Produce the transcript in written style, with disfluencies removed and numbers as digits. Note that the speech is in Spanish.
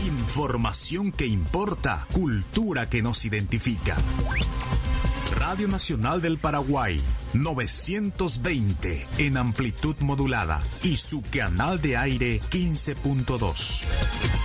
Información que importa, cultura que nos identifica. Radio Nacional del Paraguay, 920 en amplitud modulada y su canal de aire 15.2.